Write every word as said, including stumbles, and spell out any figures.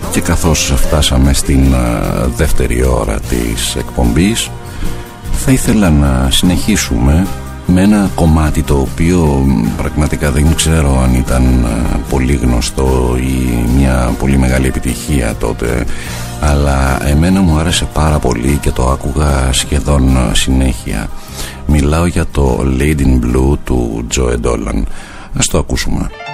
Και καθώς φτάσαμε στην δεύτερη ώρα της εκπομπής, θα ήθελα να συνεχίσουμε με ένα κομμάτι το οποίο πραγματικά δεν ξέρω αν ήταν πολύ γνωστό ή μια πολύ μεγάλη επιτυχία τότε, αλλά εμένα μου άρεσε πάρα πολύ και το άκουγα σχεδόν συνέχεια. Μιλάω για το Lady in Blue του Joe Dolan. Ας το ακούσουμε.